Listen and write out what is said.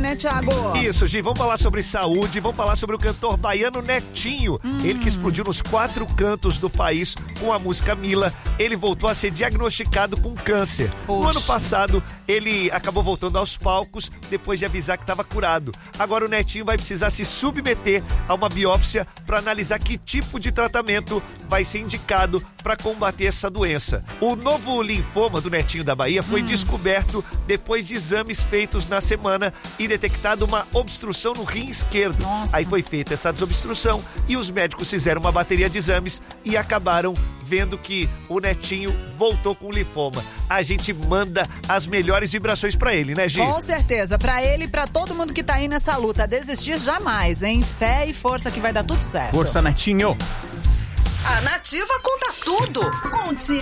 né, Thiago? Isso, Gi, vamos falar sobre saúde, vamos falar sobre o cantor baiano Netinho. Ele que explodiu nos 4 cantos do país com a música Mila. Ele voltou a ser diagnosticado com câncer. Poxa. No ano passado, ele acabou voltando aos palcos depois de avisar que estava curado. Agora o Netinho vai precisar se submeter a uma biópsia para analisar que tipo de tratamento vai ser indicado para combater essa doença. O novo linfoma do Netinho da Bahia foi descoberto depois de exames feitos na semana e detectado uma obstrução no rim esquerdo. Nossa. Aí foi feita essa desobstrução e os médicos fizeram uma bateria de exames e acabaram vendo que o Netinho voltou com linfoma. A gente manda as melhores vibrações pra ele, né, Gi? Com certeza, pra ele e pra todo mundo que tá aí nessa luta. Desistir jamais, hein? Fé e força que vai dar tudo certo. Força, Netinho. A Nativa conta tudo. Conte